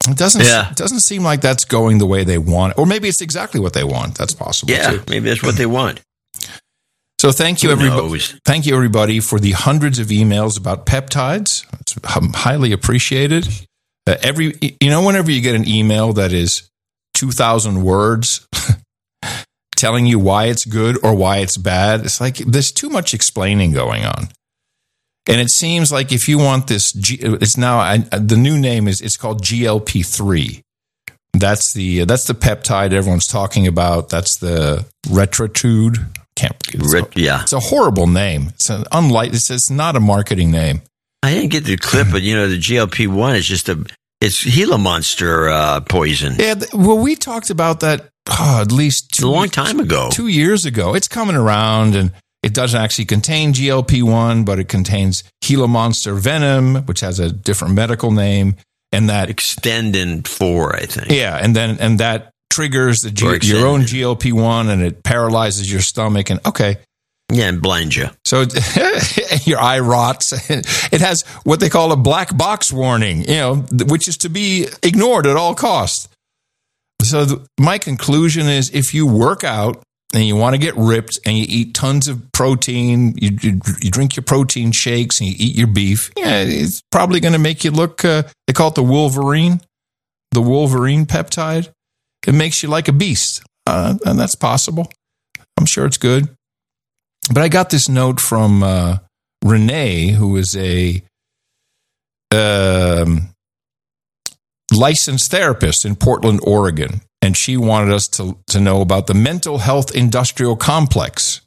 It doesn't seem like that's going the way they want. Or maybe it's exactly what they want. That's possible, too. Maybe that's what they want. So thank you, everybody. Thank you, everybody, for the hundreds of emails about peptides. It's highly appreciated. Whenever you get an email that is 2,000 words telling you why it's good or why it's bad, it's like there's too much explaining going on. And it seems like if you want this, the new name it's called GLP-3. That's the peptide everyone's talking about. That's the Retritude. It's a horrible name. It's not a marketing name. I didn't get the clip, but the GLP-1 it's Gila Monster poison. Yeah, well, we talked about that at least a long time ago. 2 years ago. It's coming around, and it doesn't actually contain GLP-1, but it contains Gila Monster venom, which has a different medical name, and that Extendin 4, I think. Yeah, and that triggers your own GLP-1, and it paralyzes your stomach, and and blinds you. So your eye rots. It has what they call a black box warning, which is to be ignored at all costs. So my conclusion is, if you work out and you want to get ripped and you eat tons of protein, you drink your protein shakes and you eat your beef, it's probably going to make you look, they call it the Wolverine peptide. It makes you like a beast, and that's possible. I'm sure it's good. But I got this note from Renee, who is a licensed therapist in Portland, Oregon, and she wanted us to know about the mental health industrial complex.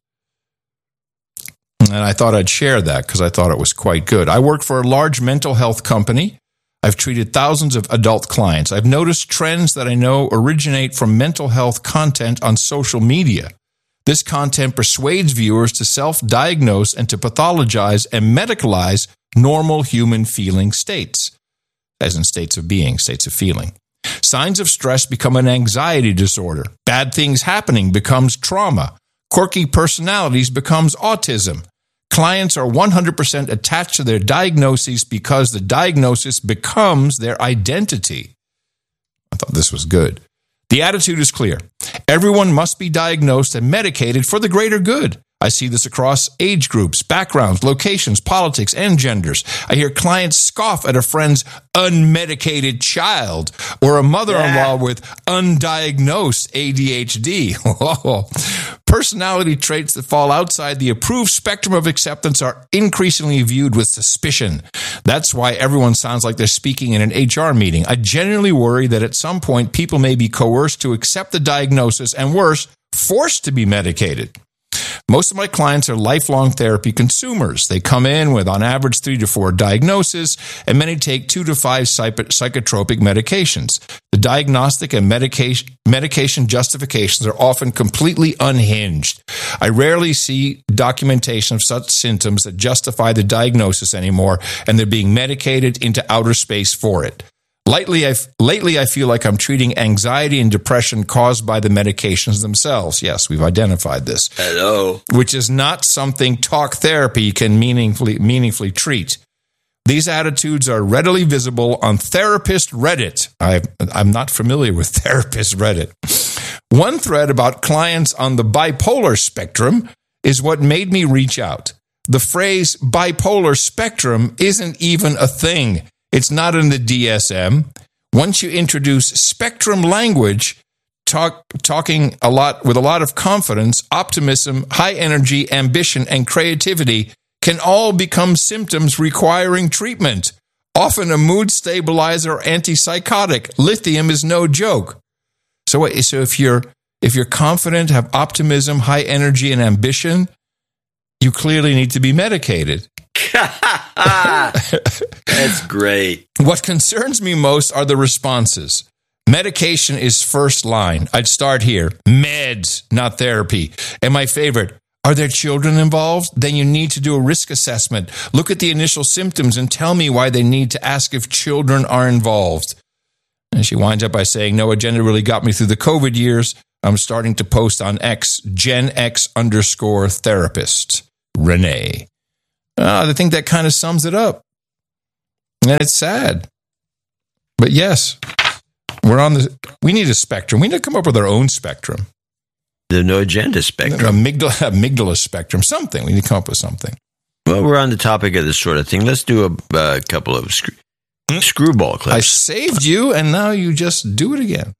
And I thought I'd share that because I thought it was quite good. I work for a large mental health company. I've treated thousands of adult clients. I've noticed trends that I know originate from mental health content on social media. This content persuades viewers to self-diagnose and to pathologize and medicalize normal human feeling states, as in states of being, states of feeling. Signs of stress become an anxiety disorder. Bad things happening becomes trauma. Quirky personalities becomes autism. Clients are 100% attached to their diagnoses because the diagnosis becomes their identity. I thought this was good. The attitude is clear. Everyone must be diagnosed and medicated for the greater good. I see this across age groups, backgrounds, locations, politics, and genders. I hear clients scoff at a friend's unmedicated child or a mother-in-law with undiagnosed ADHD. Personality traits that fall outside the approved spectrum of acceptance are increasingly viewed with suspicion. That's why everyone sounds like they're speaking in an HR meeting. I genuinely worry that at some point people may be coerced to accept the diagnosis and worse, forced to be medicated. Most of my clients are lifelong therapy consumers. They come in with, on average, 3 to 4 diagnoses, and many take 2 to 5 psychotropic medications. The diagnostic and medication justifications are often completely unhinged. I rarely see documentation of such symptoms that justify the diagnosis anymore, and they're being medicated into outer space for it. Lately, I feel like I'm treating anxiety and depression caused by the medications themselves. Yes, we've identified this. Hello. Which is not something talk therapy can meaningfully treat. These attitudes are readily visible on Therapist Reddit. I'm not familiar with Therapist Reddit. One thread about clients on the bipolar spectrum is what made me reach out. The phrase bipolar spectrum isn't even a thing. It's not in the DSM. Once you introduce spectrum language, talking a lot with a lot of confidence, optimism, high energy, ambition, and creativity can all become symptoms requiring treatment. Often a mood stabilizer or antipsychotic. Lithium is no joke. So if you're confident, have optimism, high energy, and ambition, you clearly need to be medicated. That's great. What concerns me most are the responses. Medication is first line. I'd start here. Meds, not therapy. And my favorite, are there children involved? Then you need to do a risk assessment. Look at the initial symptoms and tell me why they need to ask if children are involved. And she winds up by saying, no agenda really got me through the COVID years. I'm starting to post on X, Gen X_therapist, Renee. I think that kind of sums it up. And it's sad. But yes, We need a spectrum. We need to come up with our own spectrum. The no agenda spectrum. Amygdala spectrum. Something. We need to come up with something. Well, we're on the topic of this sort of thing. Let's do a couple of screwball clips. I saved you, and now you just do it again.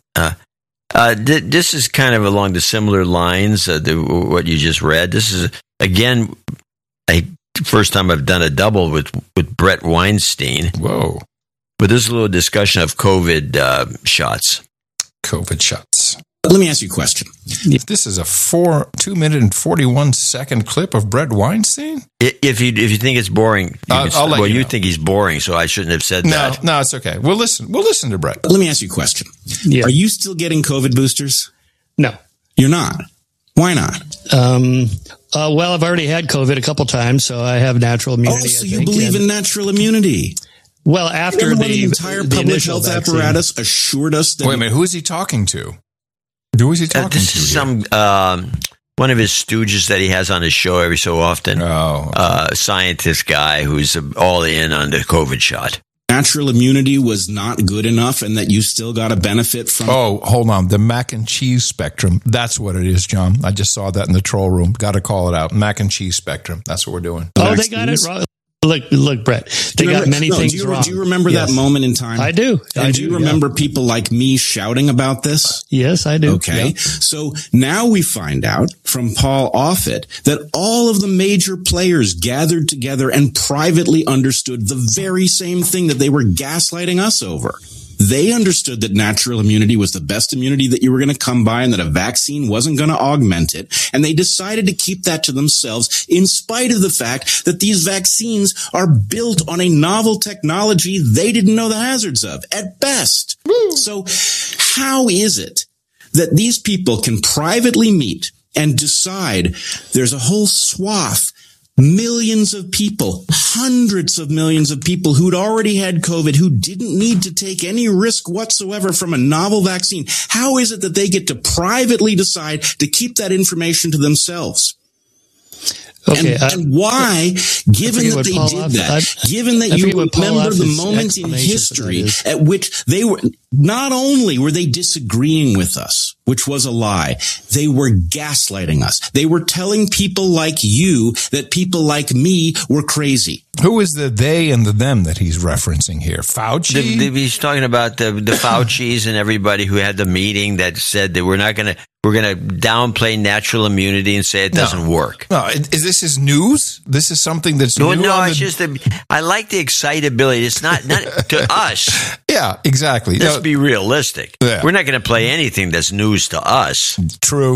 This is kind of along the similar lines of what you just read. This is, again, first time I've done a double with Brett Weinstein. Whoa. But this is a little discussion of COVID shots. COVID shots. Let me ask you a question. If this is a 2-minute and 41-second clip of Brett Weinstein? If you think it's boring, I'll let you know. think he's boring, so I shouldn't have said that. No, it's okay. We'll listen to Brett. Let me ask you a question. Yeah. Are you still getting COVID boosters? No. You're not. Why not? Well, I've already had COVID a couple times, so I have natural immunity. So you believe in natural immunity? Well, after the entire public health apparatus assured us that... Wait a minute, who is he talking to? Who is he talking to? This is some one of his stooges that he has on his show every so often. Oh, a scientist guy who's all in on the COVID shot. Natural immunity was not good enough, and that you still got a benefit from... Oh, hold on. The mac and cheese spectrum. That's what it is, John. I just saw that in the troll room. Got to call it out. Mac and cheese spectrum. That's what we're doing. Oh, they got it wrong. Look, Brett. They got many things wrong. Do you remember that moment in time? I do. Do you remember people like me shouting about this? Yes, I do. Okay. Yeah. So now we find out from Paul Offit that all of the major players gathered together and privately understood the very same thing that they were gaslighting us over. They understood that natural immunity was the best immunity that you were going to come by and that a vaccine wasn't going to augment it. And they decided to keep that to themselves in spite of the fact that these vaccines are built on a novel technology they didn't know the hazards of at best. Woo. So how is it that these people can privately meet and decide there's a whole swath, millions of people, hundreds of millions of people who'd already had COVID, who didn't need to take any risk whatsoever from a novel vaccine? How is it that they get to privately decide to keep that information to themselves? Okay, and why, given that they did that, given that you remember the moment in history at which they were, not only were they disagreeing with us, which was a lie, they were gaslighting us. They were telling people like you that people like me were crazy. Who is the they and the them that he's referencing here? Fauci? He's talking about the Faucis and everybody who had the meeting that said that we're going to downplay natural immunity and say it doesn't work. No, is this his news? This is something that's new? No, it's just I like the excitability. It's not to us. Yeah, exactly. Let's be realistic. Yeah. We're not going to play anything that's news to us. True.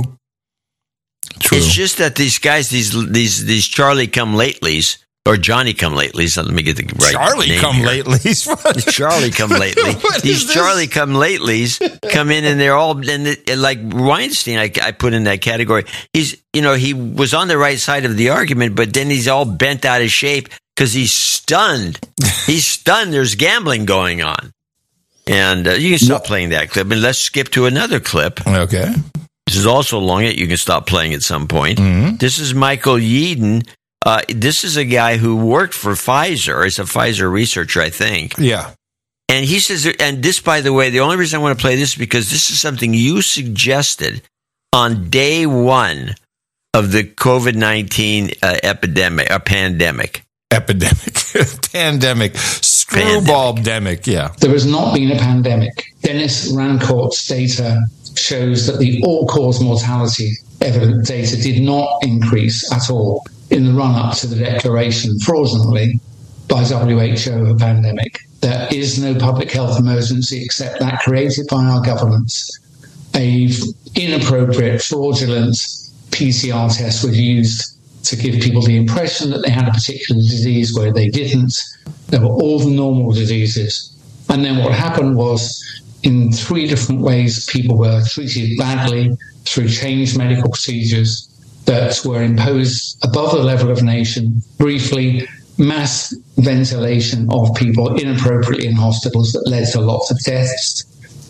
It's just that these guys, these Charlie come latelys, or Johnny come latelys. Let me get the right Charlie name come here. Latelys. Charlie come lately. These Charlie come latelys come in and they're all like Weinstein. I put in that category. He was on the right side of the argument, but then he's all bent out of shape because he's stunned. He's stunned. There's gambling going on, and you can stop playing that clip. And let's skip to another clip. Okay. This is also long. You can stop playing at some point. Mm-hmm. This is Michael Yeadon. This is a guy who worked for Pfizer. He's a Pfizer researcher, I think. Yeah. And he says, and this, by the way, the only reason I want to play this is because this is something you suggested on day one of the COVID-19 pandemic. Pandemic. Screwball-demic, yeah. There has not been a pandemic. Dennis Rancourt's data shows that the all-cause mortality evidence data did not increase at all in the run-up to the declaration, fraudulently, by WHO of a pandemic. There is no public health emergency except that created by our governments. An inappropriate, fraudulent PCR test was used to give people the impression that they had a particular disease where they didn't. There were all the normal diseases. And then what happened was, in 3 different ways, people were treated badly through changed medical procedures that were imposed above the level of nation. Briefly, mass ventilation of people inappropriately in hospitals that led to lots of deaths.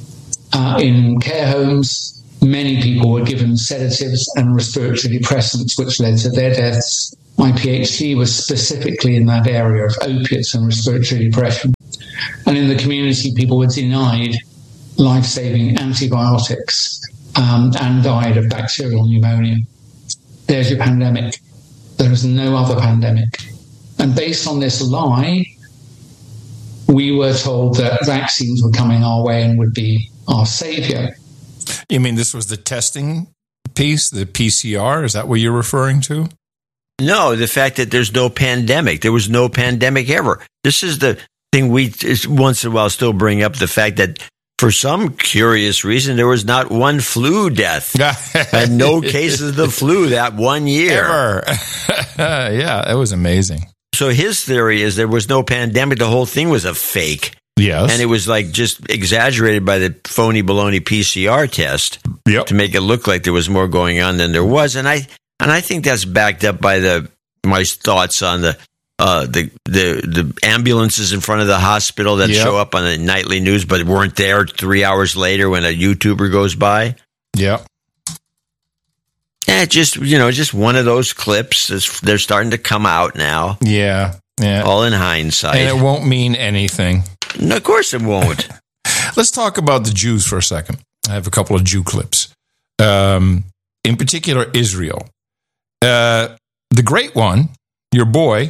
In care homes, many people were given sedatives and respiratory depressants, which led to their deaths. My PhD was specifically in that area of opiates and respiratory depression. And in the community, people were denied life-saving antibiotics and died of bacterial pneumonia. There's your pandemic. There is no other pandemic. And based on this lie, we were told that vaccines were coming our way and would be our savior. You mean this was the testing piece, the PCR? Is that what you're referring to? No, the fact that there's no pandemic. There was no pandemic ever. This is the thing we once in a while still bring up, the fact that for some curious reason, there was not one flu death and no cases of the flu that 1 year. Ever. Yeah, that was amazing. So his theory is there was no pandemic. The whole thing was a fake. Yes. And it was like just exaggerated by the phony baloney PCR test to make it look like there was more going on than there was. And I think that's backed up by my thoughts on the ambulances in front of the hospital that show up on the nightly news but weren't there 3 hours later when a YouTuber goes by. Yeah. And just one of those clips. They're starting to come out now. Yeah. Yeah. All in hindsight. And it won't mean anything. No, of course it won't. Let's talk about the Jews for a second. I have a couple of Jew clips. In particular, Israel. The great one, your boy,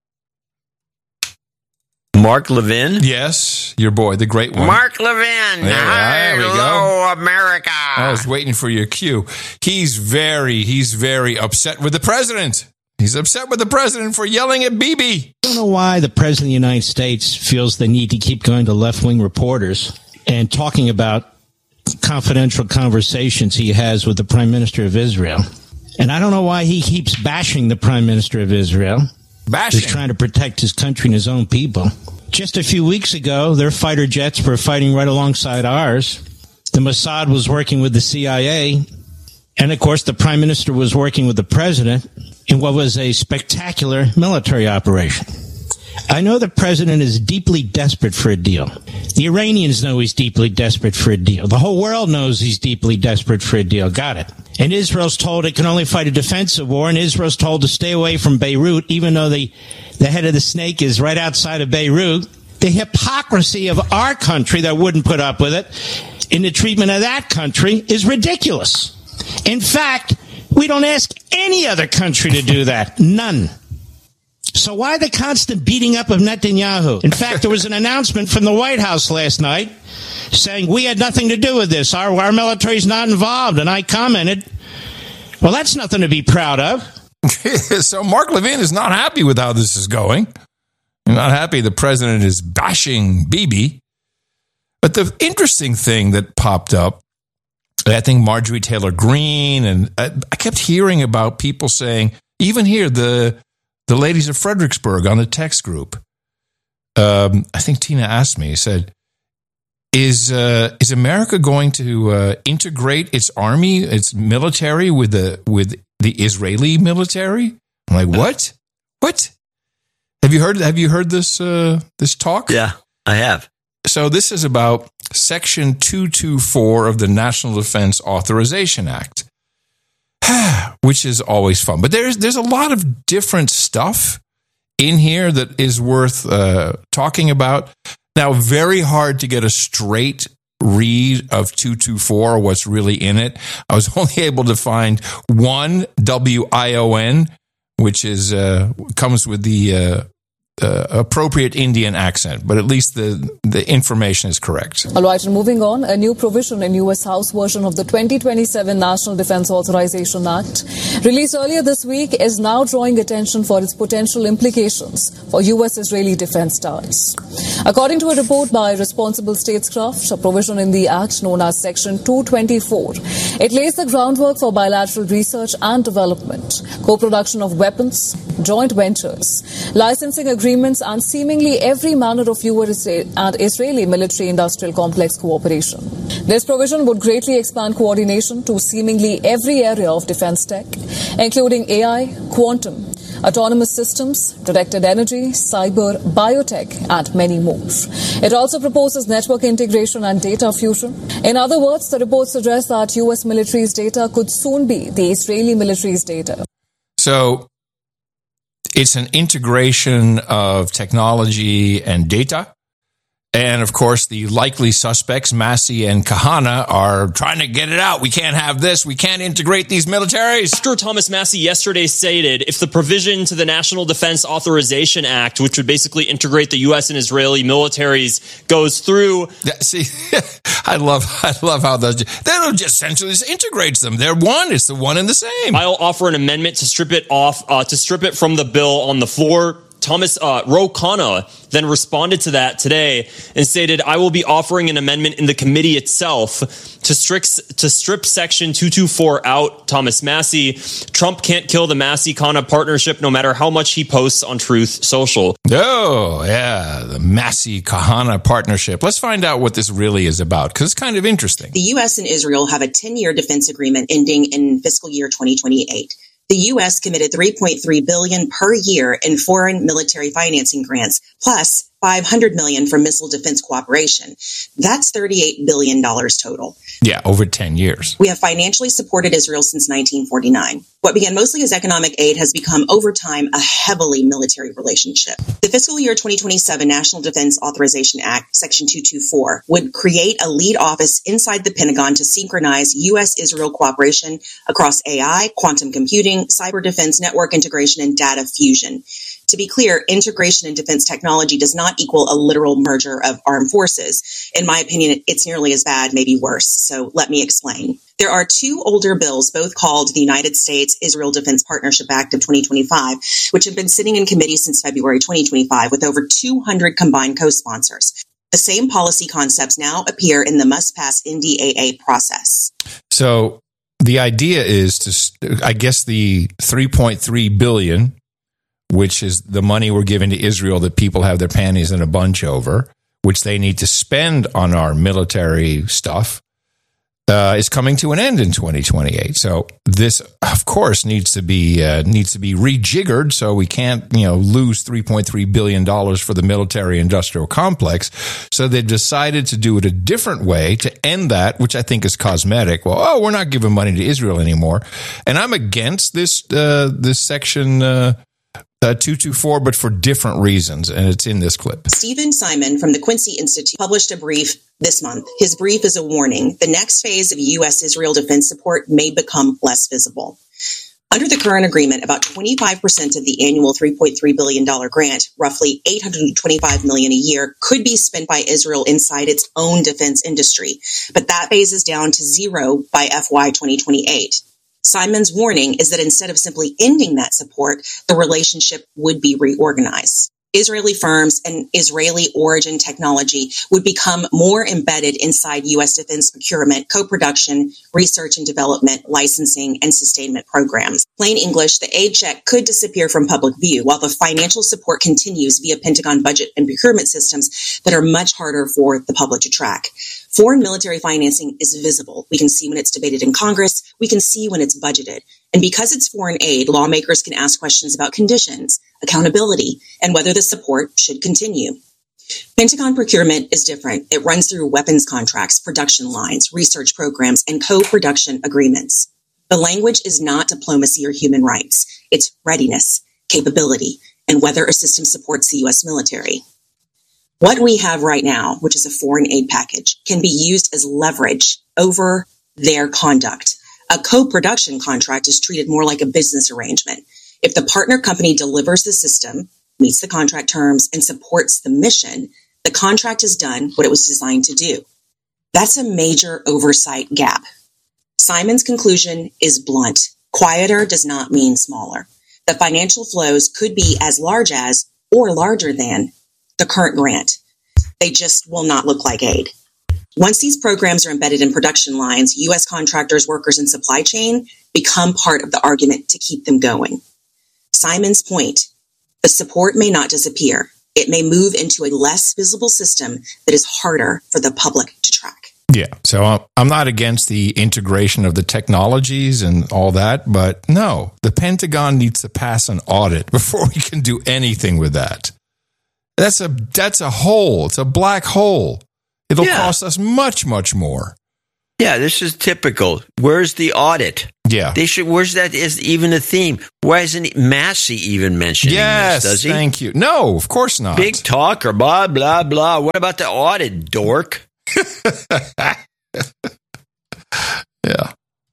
Mark Levin? Yes, your boy, the great one. Mark Levin. There we go. Hello, America. I was waiting for your cue. He's very upset with the president. He's upset with the president for yelling at Bibi. I don't know why the president of the United States feels the need to keep going to left-wing reporters and talking about confidential conversations he has with the Prime Minister of Israel. And I don't know why he keeps bashing the Prime Minister of Israel. Bashing. He's trying to protect his country and his own people. Just a few weeks ago, their fighter jets were fighting right alongside ours. The Mossad was working with the CIA. And, of course, the Prime Minister was working with the President in what was a spectacular military operation. I know the President is deeply desperate for a deal. The Iranians know he's deeply desperate for a deal. The whole world knows he's deeply desperate for a deal. Got it. And Israel's told it can only fight a defensive war, and Israel's told to stay away from Beirut, even though the head of the snake is right outside of Beirut. The hypocrisy of our country that wouldn't put up with it in the treatment of that country is ridiculous. In fact, we don't ask any other country to do that. None. So why the constant beating up of Netanyahu? In fact, there was an announcement from the White House last night saying we had nothing to do with this. Our military's not involved. And I commented, well, that's nothing to be proud of. So Mark Levin is not happy with how this is going. He's not happy the president is bashing Bibi. But the interesting thing that popped up, I think Marjorie Taylor Greene, and I kept hearing about people saying, even here, the ladies of Fredericksburg on the text group, I think Tina asked me, said, is America going to integrate its army, its military with the Israeli military? I'm like, what? What? Have you heard this talk? Yeah, I have. So this is about Section 224 of the National Defense Authorization Act, which is always fun. But there's a lot of different stuff in here that is worth talking about. Now, very hard to get a straight read of 224, what's really in it. I was only able to find one, WION, which is comes with the appropriate Indian accent, but at least the information is correct. All right, and moving on, a new provision in U.S. House version of the 2027 National Defense Authorization Act, released earlier this week, is now drawing attention for its potential implications for U.S.-Israeli defense ties. According to a report by Responsible Statescraft, a provision in the Act known as Section 224, it lays the groundwork for bilateral research and development, co-production of weapons, joint ventures, licensing agreements, and seemingly every manner of U.S. and Israeli military-industrial complex cooperation. This provision would greatly expand coordination to seemingly every area of defense tech, including AI, quantum, autonomous systems, directed energy, cyber, biotech, and many more. It also proposes network integration and data fusion. In other words, the report suggests that U.S. military's data could soon be the Israeli military's data. So it's an integration of technology and data. And, of course, the likely suspects, Massi and Kahana, are trying to get it out. We can't have this. We can't integrate these militaries. After Thomas Massi yesterday stated, if the provision to the National Defense Authorization Act, which would basically integrate the U.S. and Israeli militaries, goes through... See, I love how they don't just essentially just integrates them. They're one. It's the one and the same. I'll offer an amendment to strip it off, to strip it from the bill on the floor. Thomas Ro Khanna then responded to that today and stated, I will be offering an amendment in the committee itself to strip Section 224 out, Thomas Massi. Trump can't kill the Massi-Khanna partnership no matter how much he posts on Truth Social. Oh, yeah, the Massi-Kahana partnership. Let's find out what this really is about, because it's kind of interesting. The U.S. and Israel have a 10-year defense agreement ending in fiscal year 2028. The U.S. committed $3.3 billion per year in foreign military financing grants, plus $500 million for missile defense cooperation. That's $38 billion total. Yeah, over 10 years. We have financially supported Israel since 1949. What began mostly as economic aid has become, over time, a heavily military relationship. The fiscal year 2027 National Defense Authorization Act, Section 224, would create a lead office inside the Pentagon to synchronize U.S.-Israel cooperation across AI, quantum computing, cyber defense, network integration, and data fusion. To be clear, integration in defense technology does not equal a literal merger of armed forces. In my opinion, it's nearly as bad, maybe worse. So let me explain. There are two older bills, both called the United States-Israel Defense Partnership Act of 2025, which have been sitting in committee since February 2025 with over 200 combined co-sponsors. The same policy concepts now appear in the must-pass NDAA process. So the idea is to, I guess, the $3.3 billion, which is the money we're giving to Israel that people have their panties in a bunch over, which they need to spend on our military stuff, is coming to an end in 2028. So this, of course, needs to be rejiggered. So we can't, lose $3.3 billion for the military-industrial complex. So they've decided to do it a different way to end that, which I think is cosmetic. Well, we're not giving money to Israel anymore, and I'm against this section. 224, but for different reasons, and it's in this clip. Stephen Simon from the Quincy Institute published a brief this month. His brief is a warning. The next phase of U.S.-Israel defense support may become less visible. Under the current agreement, about 25% of the annual $3.3 billion grant, roughly $825 million a year, could be spent by Israel inside its own defense industry, but that phases down to zero by FY 2028. Simon's warning is that instead of simply ending that support, the relationship would be reorganized. Israeli firms and Israeli origin technology would become more embedded inside U.S. defense procurement, co-production, research and development, licensing, and sustainment programs. Plain English, the aid check could disappear from public view while the financial support continues via Pentagon budget and procurement systems that are much harder for the public to track. Foreign military financing is visible. We can see when it's debated in Congress. We can see when it's budgeted. And because it's foreign aid, lawmakers can ask questions about conditions, accountability, and whether the support should continue. Pentagon procurement is different. It runs through weapons contracts, production lines, research programs, and co-production agreements. The language is not diplomacy or human rights. It's readiness, capability, and whether a system supports the U.S. military. What we have right now, which is a foreign aid package, can be used as leverage over their conduct. A co-production contract is treated more like a business arrangement. If the partner company delivers the system, meets the contract terms, and supports the mission, the contract has done what it was designed to do. That's a major oversight gap. Simon's conclusion is blunt. Quieter does not mean smaller. The financial flows could be as large as or larger than the current grant. They just will not look like aid. Once these programs are embedded in production lines, U.S. contractors, workers, and supply chain become part of the argument to keep them going. Simon's point, the support may not disappear. It may move into a less visible system that is harder for the public to track. Yeah, so I'm not against the integration of the technologies and all that, but no, the Pentagon needs to pass an audit before we can do anything with that. That's a hole. It's a black hole. It'll cost us much, much more. Yeah, this is typical. Where's the audit? Yeah. They should. Where's that? Is even a theme? Why isn't Massey even mentioning this? Does he? Thank you. No, of course not. Big talker, blah, blah, blah. What about the audit, dork? Yeah.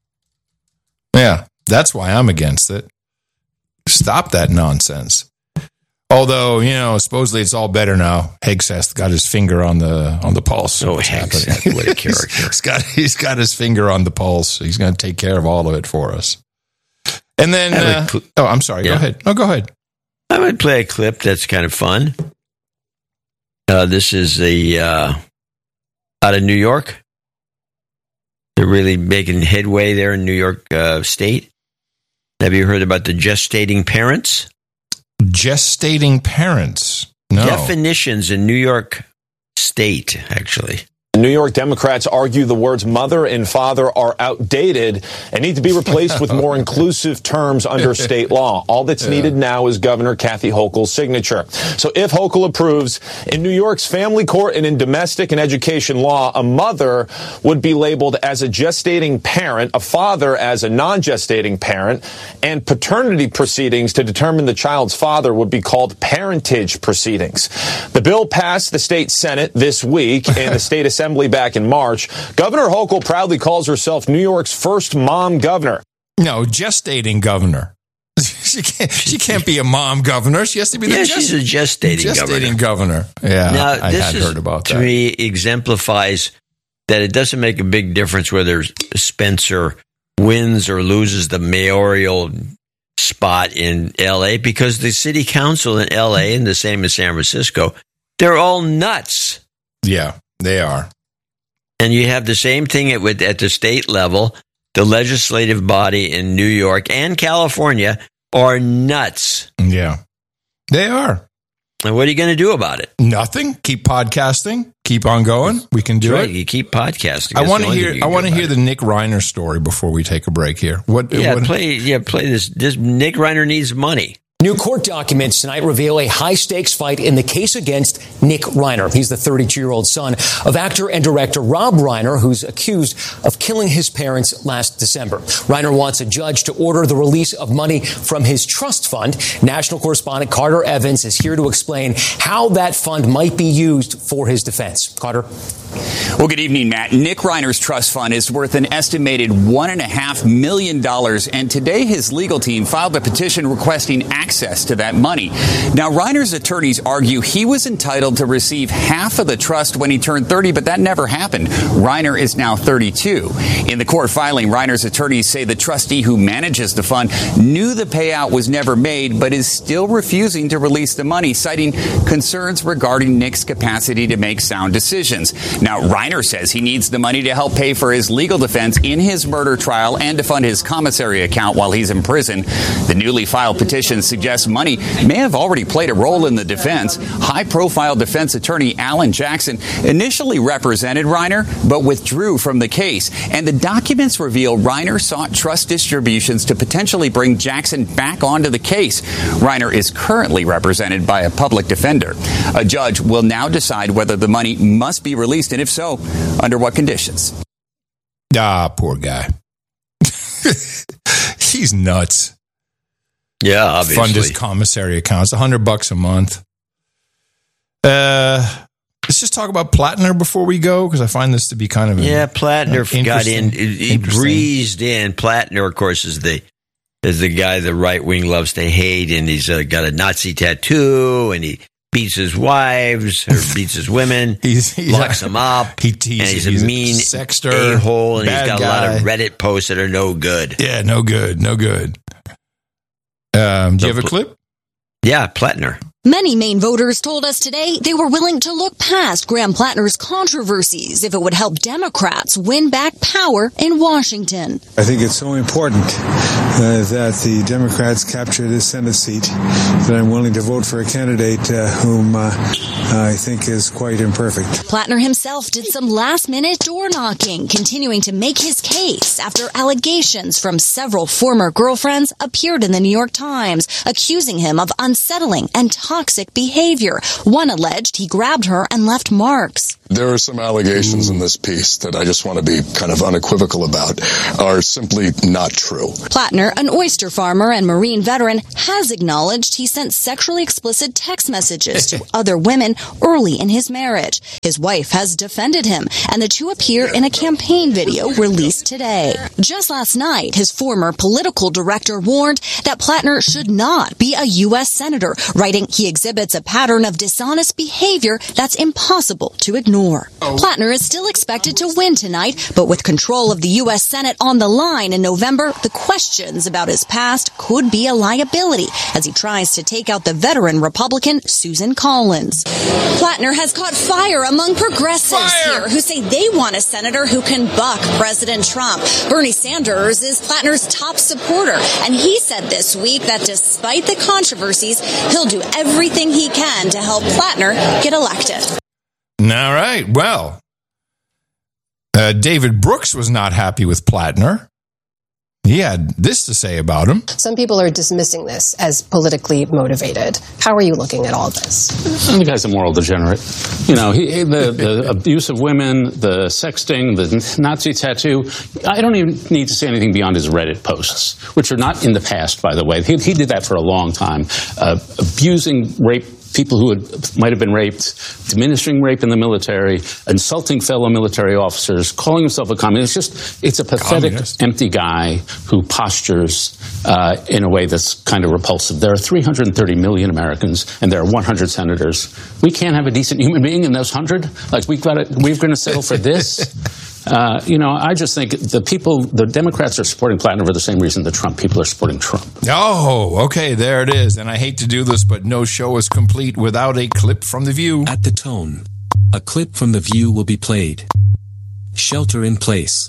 Yeah. That's why I'm against it. Stop that nonsense. Although, supposedly it's all better now. Hegseth got his finger on the pulse. Oh, Hegseth, what a character. he's got his finger on the pulse. He's going to take care of all of it for us. And then, I'm sorry. Yeah. Go ahead. No, go ahead. I would play a clip that's kind of fun. This is out of New York. They're really making headway there in New York State. Have you heard about the gestating parents? Gestating parents? No. Definitions in New York State, actually. New York Democrats argue the words mother and father are outdated and need to be replaced with more inclusive terms under state law. All that's needed now is Governor Kathy Hochul's signature. So if Hochul approves, in New York's family court and in domestic and education law, a mother would be labeled as a gestating parent, a father as a non-gestating parent, and paternity proceedings to determine the child's father would be called parentage proceedings. The bill passed the state Senate this week and the state Assembly back in March. Governor Hochul proudly calls herself New York's first mom governor. No, gestating governor. She can't be a mom governor. She has to be she's a gestating governor. Yeah, now, I had heard about that. To me, exemplifies that it doesn't make a big difference whether Spencer wins or loses the mayoral spot in L.A. because the city council in L.A. and the same as San Francisco, they're all nuts. Yeah, they are. And you have the same thing at the state level. The legislative body in New York and California are nuts. Yeah, they are. And what are you going to do about it? Nothing. Keep podcasting. Keep on going. We can do it. You keep podcasting. I want to hear the Nick Reiner story before we take a break here. Play this. This Nick Reiner needs money. New court documents tonight reveal a high-stakes fight in the case against Nick Reiner. He's the 32-year-old son of actor and director Rob Reiner, who's accused of killing his parents last December. Reiner wants a judge to order the release of money from his trust fund. National correspondent Carter Evans is here to explain how that fund might be used for his defense. Carter? Well, good evening, Matt. Nick Reiner's trust fund is worth an estimated $1.5 million, and today his legal team filed a petition requesting access to that money. Now, Reiner's attorneys argue he was entitled to receive half of the trust when he turned 30, but that never happened. Reiner is now 32. In the court filing, Reiner's attorneys say the trustee who manages the fund knew the payout was never made, but is still refusing to release the money, citing concerns regarding Nick's capacity to make sound decisions. Now, Reiner says he needs the money to help pay for his legal defense in his murder trial and to fund his commissary account while he's in prison. The newly filed petition suggests money may have already played a role in the defense. High-profile defense attorney Alan Jackson initially represented Reiner, but withdrew from the case. And the documents reveal Reiner sought trust distributions to potentially bring Jackson back onto the case. Reiner is currently represented by a public defender. A judge will now decide whether the money must be released, and if so, under what conditions. Poor guy. He's nuts. Yeah, obviously. Fund his commissary account. It's $100 a month. Let's just talk about Plattner before we go, because I find this to be kind of Plattner got in. He breezed in. Plattner, of course, is the guy the right wing loves to hate, and he's got a Nazi tattoo, and he beats his wives or beats his women, locks them up. And he's a mean sexter, a-hole, and he's got guy. A lot of Reddit posts that are no good. Yeah, no good. Do you have a clip? Yeah, Plattner. Many Maine voters told us today they were willing to look past Graham Plattner's controversies if it would help Democrats win back power in Washington. I think it's so important that the Democrats capture this Senate seat that I'm willing to vote for a candidate whom I think is quite imperfect. Plattner himself did some last-minute door knocking, continuing to make his case after allegations from several former girlfriends appeared in the New York Times, accusing him of unsettling and toxic toxic behavior. One alleged he grabbed her and left marks. There are some allegations in this piece that I just want to be kind of unequivocal about are simply not true. Plattner, an oyster farmer and Marine veteran, has acknowledged he sent sexually explicit text messages to other women early in his marriage. His wife has defended him, and the two appear in a campaign video released today. Just last night, his former political director warned that Plattner should not be a U.S. senator, writing he exhibits a pattern of dishonest behavior that's impossible to ignore. Plattner is still expected to win tonight, but with control of the U.S. Senate on the line in November, the questions about his past could be a liability as he tries to take out the veteran Republican Susan Collins. Plattner has caught fire among progressives here who say they want a senator who can buck President Trump. Bernie Sanders is Plattner's top supporter, and he said this week that despite the controversies, he'll do everything he can to help Plattner get elected. All right. Well, David Brooks was not happy with Plattner. He had this to say about him. Some people are dismissing this as politically motivated. How are you looking at all this? The guy's a moral degenerate. You know, the abuse of women, the sexting, the Nazi tattoo. I don't even need to say anything beyond his Reddit posts, which are not in the past, by the way. He did that for a long time, abusing rape. People who might have been raped, diminishing rape in the military, insulting fellow military officers, calling himself a communist. It's a pathetic, empty guy who postures in a way that's kind of repulsive. There are 330 million Americans, and there are 100 senators. We can't have a decent human being in those 100? Like, we're going to settle for this? I just think the Democrats are supporting Plattner for the same reason the Trump people are supporting Trump. Oh, okay, there it is. And I hate to do this, but no show is complete without a clip from The View. At the tone, a clip from The View will be played. Shelter in place.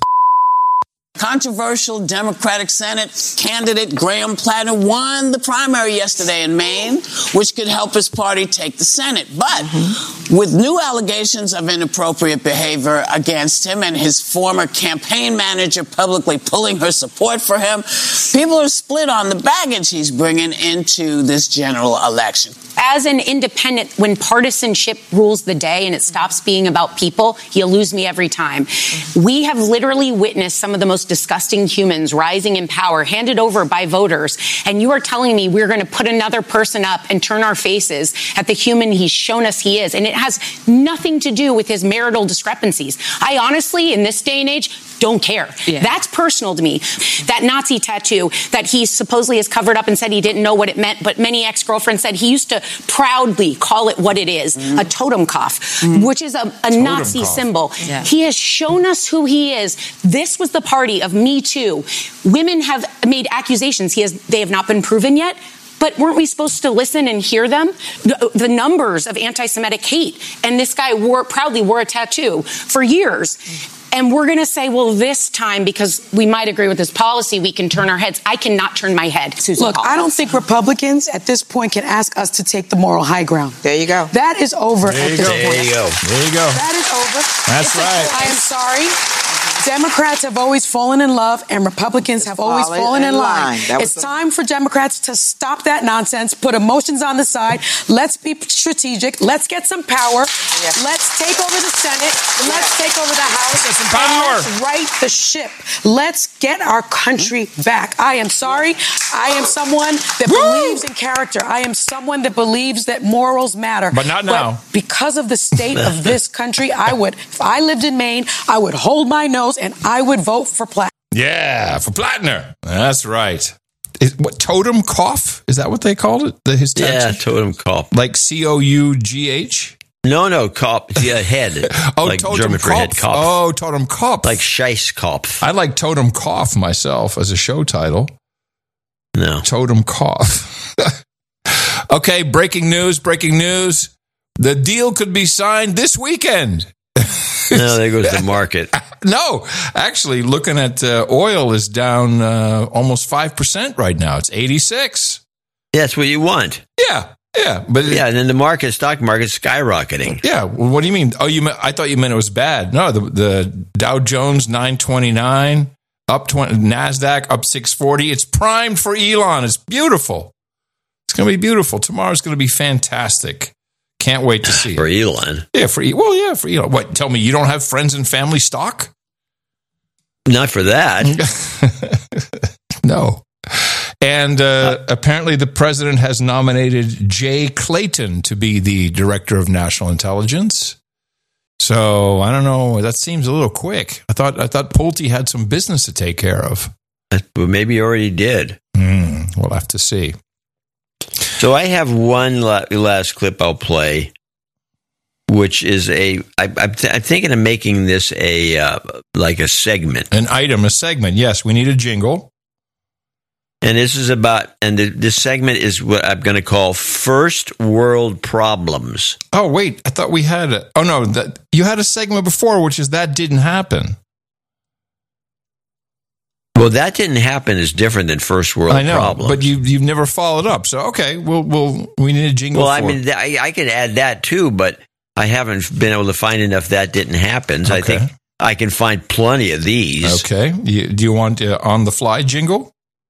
Controversial Democratic Senate candidate Graham Plattner won the primary yesterday in Maine, which could help his party take the Senate. But with new allegations of inappropriate behavior against him and his former campaign manager publicly pulling her support for him, people are split on the baggage he's bringing into this general election. As an independent, when partisanship rules the day and it stops being about people, you'll lose me every time. We have literally witnessed some of the most disgusting humans rising in power, handed over by voters. And you are telling me we're going to put another person up and turn our faces at the human he's shown us he is. And it has nothing to do with his marital discrepancies. I honestly, in this day and age, don't care. Yeah. That's personal to me. That Nazi tattoo that he supposedly has covered up and said he didn't know what it meant, but many ex-girlfriends said he used to proudly call it what it is, a totem cough, which is a Nazi symbol. Yeah. He has shown us who he is. This was the party of Me Too. Women have made accusations. They have not been proven yet. But weren't we supposed to listen and hear them? The numbers of anti-Semitic hate. And this guy proudly wore a tattoo for years. And we're going to say, well, this time, because we might agree with this policy, we can turn our heads. I cannot turn my head, Susan Look, Collins. I don't think Republicans at this point can ask us to take the moral high ground. There you go. That is over at this point. There you go. That is over. That's right. I am sorry. Democrats have always fallen in love, and Republicans have always fallen in line. It's time for Democrats to stop that nonsense, put emotions on the side. Let's be strategic. Let's get some power. Yes. Let's take over the Senate. Let's take over the House. Get some power. Let's right the ship. Let's get our country back. I am sorry. I am someone that believes in character. I am someone that believes that morals matter. But not now. But because of the state of this country, if I lived in Maine, I would hold my nose and I would vote for Plattner. Yeah, for Plattner. That's right. What, totem cough? Is that what they called it? His tattoo? Yeah, totem cough. Like Cough? No, Kopf. Yeah, head. Like totem German for head. Kopf. Oh, totem Kopf. Like Scheißkopf. I like totem cough myself as a show title. No. Totem cough. Okay, breaking news. The deal could be signed this weekend. No, there goes the market. No, actually, looking at oil is down almost 5% right now. It's 86. That's what you want. Yeah, but and then the stock market's skyrocketing. Yeah, well, what do you mean? Oh, I thought you meant it was bad. No, the Dow Jones 929 up 20, Nasdaq up 640. It's primed for Elon. It's beautiful. It's going to be beautiful. Tomorrow's going to be fantastic. Can't wait to see for it. Elon. Yeah, for Elon. What? Tell me you don't have friends and family stock? Not for that. No. And apparently the president has nominated Jay Clayton to be the director of national intelligence. So I don't know. That seems a little quick. I thought Pulte had some business to take care of. Well, maybe he already did. We'll have to see. So I have one last clip I'll play, which is I'm thinking of making this like a segment. An item, a segment. Yes, we need a jingle. And this is this segment is what I'm going to call First World Problems. Oh, wait. I thought we had you had a segment before, which is that didn't happen. Well, that didn't happen is different than First World Problems. But you've never followed up. So, okay, we need a jingle for it. Well, I mean, I could add that too, but I haven't been able to find enough that didn't happen. So I think I can find plenty of these. Okay. Do you want on-the-fly jingle?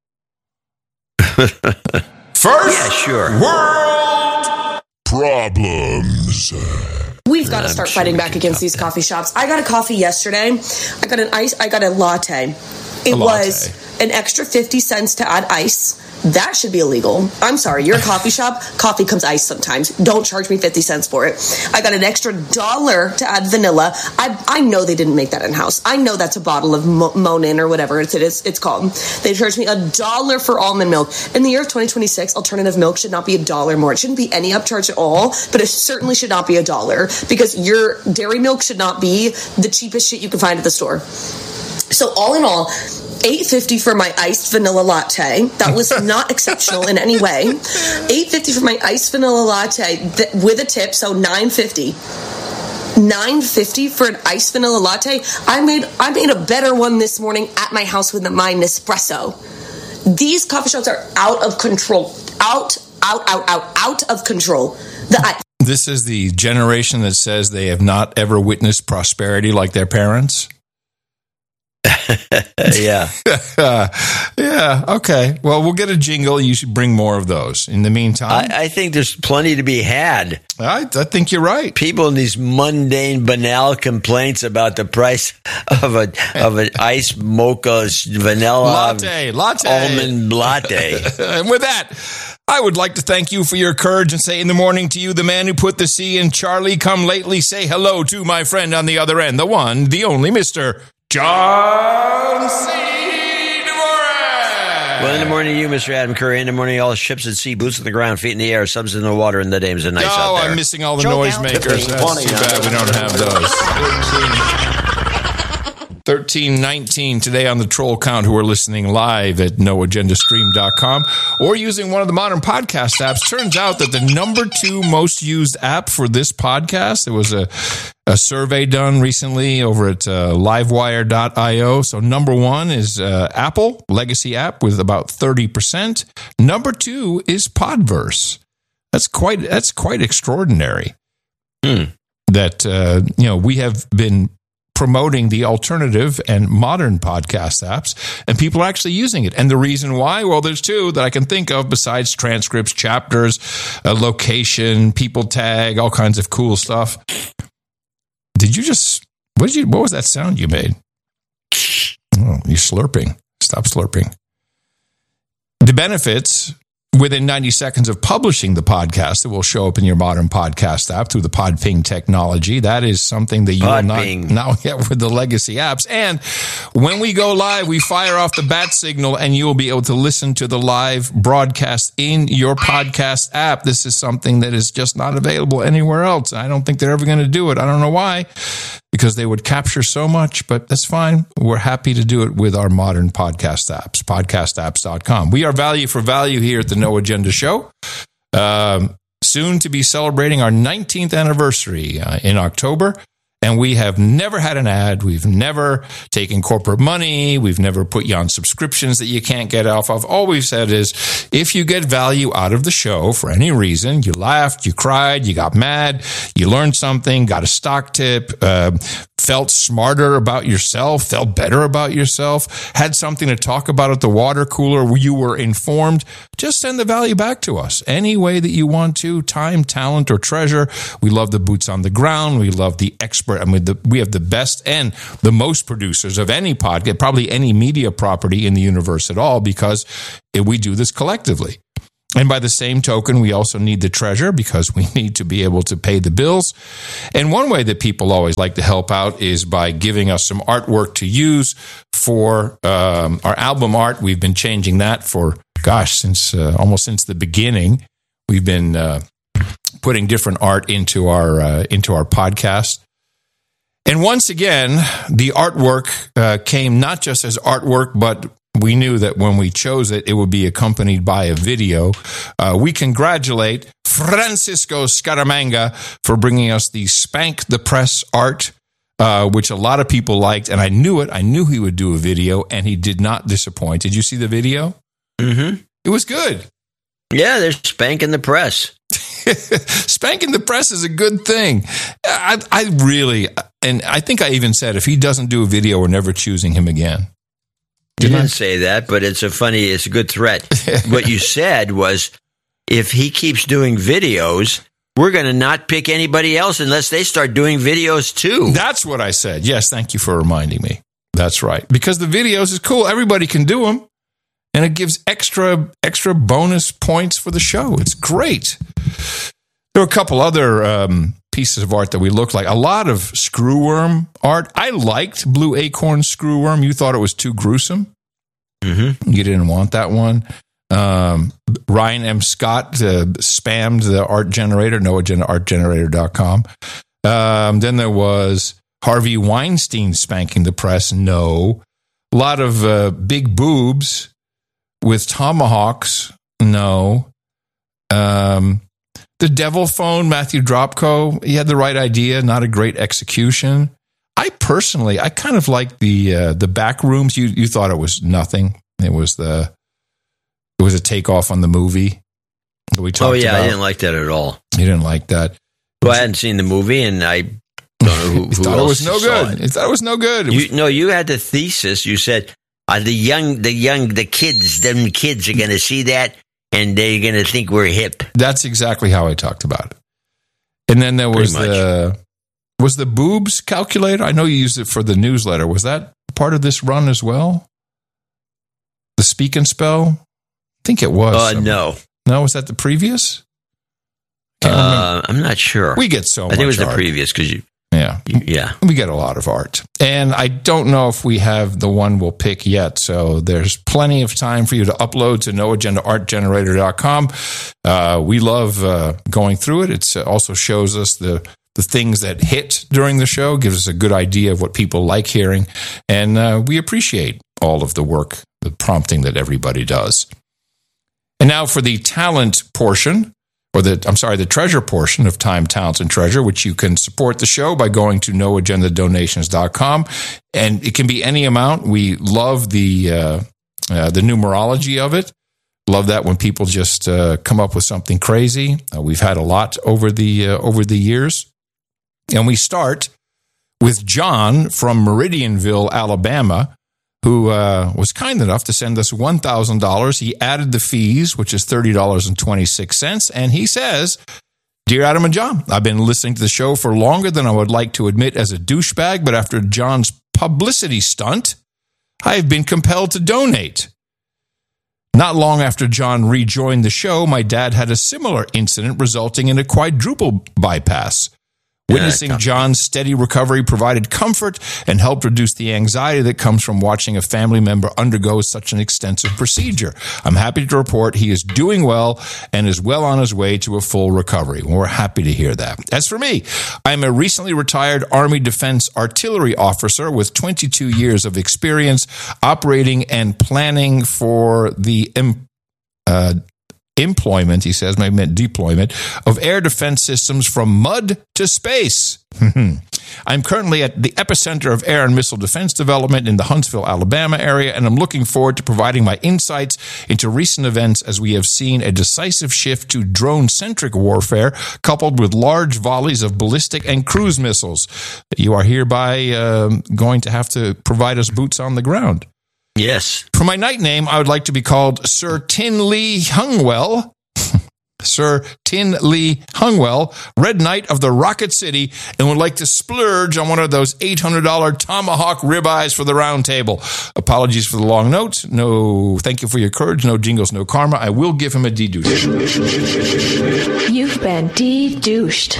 First World Problems. We've got to start fighting back against these coffee shops. I got a coffee yesterday. I got a latte. It was an extra 50 cents to add ice. That should be illegal. I'm sorry, you're a coffee shop. Coffee comes iced sometimes. Don't charge me 50 cents for it. I got an extra $1 to add vanilla. I know they didn't make that in-house. I know that's a bottle of Monin or whatever it's called. They charged me $1 for almond milk. In the year of 2026, alternative milk should not be $1 more. It shouldn't be any upcharge at all, but it certainly should not be $1 because your dairy milk should not be the cheapest shit you can find at the store. So all in all, $8.50 for my iced vanilla latte. That was not exceptional in any way. $8.50 for my iced vanilla latte with a tip, so $9.50. $9.50 for an iced vanilla latte. I made a better one this morning at my house with my Nespresso. These coffee shops are out of control. Out of control. This is the generation that says they have not ever witnessed prosperity like their parents. Yeah. Yeah. Okay. Well, we'll get a jingle. You should bring more of those. In the meantime, I think there's plenty to be had. I think you're right. People in these mundane, banal complaints about the price of an iced mocha vanilla latte, almond latte. And with that, I would like to thank you for your courage and say in the morning to you, the man who put the C in Charlie, come lately, say hello to my friend on the other end, the one, the only Mr. John C. DeMorez. Well, in the morning to you, Mr. Adam Curry. In the morning, all ships at sea, boots on the ground, feet in the air, subs in the water, and the dames are nice out there. I'm missing all the noisemakers. That's too bad we don't have those. 1319 today on the Troll Count who are listening live at noagendastream.com or using one of the modern podcast apps. Turns out that the number 2 most used app for this podcast, there was a survey done recently over at livewire.io. So number 1 is Apple, legacy app with about 30%. Number 2 is Podverse. That's quite extraordinary. That we have been promoting the alternative and modern podcast apps, and people are actually using it. And the reason why? Well, there's 2 that I can think of besides transcripts, chapters, location, people tag, all kinds of cool stuff. What was that sound you made? Oh, you're slurping. Stop slurping. The benefits within 90 seconds of publishing the podcast, it will show up in your modern podcast app through the Podping technology. That is something that you will not now get with the legacy apps. And when we go live, we fire off the bat signal and you will be able to listen to the live broadcast in your podcast app. This is something that is just not available anywhere else. I don't think they're ever going to do it. I don't know why, because they would capture so much, but that's fine. We're happy to do it with our modern podcast apps, podcastapps.com. We are value for value here at the No Agenda Show. Soon to be celebrating our 19th anniversary in October. And we have never had an ad. We've never taken corporate money. We've never put you on subscriptions that you can't get off of. All we've said is, if you get value out of the show for any reason, you laughed, you cried, you got mad, you learned something, got a stock tip, felt smarter about yourself, felt better about yourself, had something to talk about at the water cooler where you were informed, just send the value back to us any way that you want to, time, talent, or treasure. We love the boots on the ground. We love the expert. I mean, we have the best and the most producers of any podcast, probably any media property in the universe at all, because we do this collectively. And by the same token, we also need the treasure because we need to be able to pay the bills. And one way that people always like to help out is by giving us some artwork to use for our album art. We've been changing that for, since almost since the beginning. We've been putting different art into our podcast. And once again, the artwork came not just as artwork, but we knew that when we chose it, it would be accompanied by a video. We congratulate Francisco Scaramanga for bringing us the Spank the Press art, which a lot of people liked. And I knew it. I knew he would do a video, and he did not disappoint. Did you see the video? Mm-hmm. It was good. Yeah, they're spanking the press. Spanking the press is a good thing. I really, and I think I even said, if he doesn't do a video, we're never choosing him again. You didn't say that, but it's a good threat. What you said was, if he keeps doing videos, we're going to not pick anybody else unless they start doing videos too. That's what I said. Yes, thank you for reminding me. That's right. Because the videos is cool. Everybody can do them. And it gives extra bonus points for the show. It's great. There were a couple other pieces of art that we looked like. A lot of screwworm art. I liked Blue Acorn Screwworm. You thought it was too gruesome. Mm-hmm. You didn't want that one. Ryan M. Scott spammed the art generator, noagendaartgenerator.com. Then there was Harvey Weinstein spanking the press. No. A lot of big boobs with tomahawks. No. The Devil Phone, Matthew Dropko, he had the right idea, not a great execution. I kind of like the back rooms. You thought it was nothing. It was a takeoff on the movie that we talked about. I didn't like that at all. You didn't like that? Well, I hadn't seen the movie, and I don't know who thought else it was no good. You thought it was no good. You had the thesis. You said the kids are going to see that, and they're going to think we're hip. That's exactly how I talked about it. And then there was the boobs calculator. I know you used it for the newsletter. Was that part of this run as well? The Speak and Spell? I think it was. No. No, was that the previous? I'm not sure. We get so much I think it was art. the previous because Yeah. We get a lot of art. And I don't know if we have the one we'll pick yet. So there's plenty of time for you to upload to noagendaartgenerator.com. We love going through it. It also shows us the things that hit during the show, gives us a good idea of what people like hearing. And we appreciate all of the work, the prompting that everybody does. And now for the talent portion. The treasure portion of Time, Talent, and Treasure, which you can support the show by going to noagendadonations.com. And it can be any amount. We love the numerology of it. Love that when people just come up with something crazy. We've had a lot over the years. And we start with John from Meridianville, Alabama, who was kind enough to send us $1,000. He added the fees, which is $30.26. And he says, "Dear Adam and John, I've been listening to the show for longer than I would like to admit as a douchebag, but after John's publicity stunt, I have been compelled to donate. Not long after John rejoined the show, my dad had a similar incident resulting in a quadruple bypass. Witnessing John's steady recovery provided comfort and helped reduce the anxiety that comes from watching a family member undergo such an extensive procedure. I'm happy to report he is doing well and is well on his way to a full recovery. We're happy to hear that. As for me, I'm a recently retired Army Defense Artillery officer with 22 years of experience operating and planning for the employment, he says, maybe meant deployment, of air defense systems from mud to space. I'm currently at the epicenter of air and missile defense development in the Huntsville, Alabama area, and I'm looking forward to providing my insights into recent events as we have seen a decisive shift to drone-centric warfare coupled with large volleys of ballistic and cruise missiles. You are hereby going to have to provide us boots on the ground. Yes. For my night name, I would like to be called Sir Tin Lee Hungwell. Sir Tin Lee Hungwell, Red Knight of the Rocket City, and would like to splurge on one of those $800 tomahawk ribeyes for the round table. Apologies for the long note. No, thank you for your courage. No jingles, no karma. I will give him a de-douche. You've been de-douched.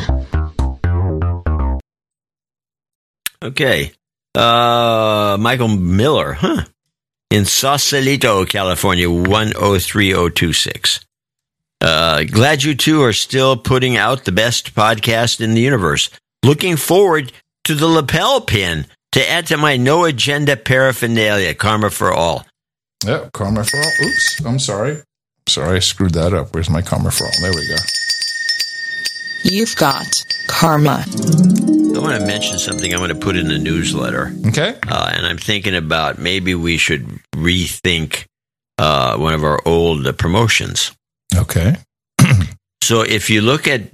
Okay. Michael Miller, in Sausalito, California, 103026. Glad you two are still putting out the best podcast in the universe. Looking forward to the lapel pin to add to my no agenda paraphernalia. Karma for all. Yeah, karma for all. Oops, I'm sorry. Sorry, I screwed that up. Where's my karma for all? There we go. You've got karma. I want to mention something I'm going to put in the newsletter. Okay. And I'm thinking about maybe we should rethink one of our old promotions. Okay. So if you look at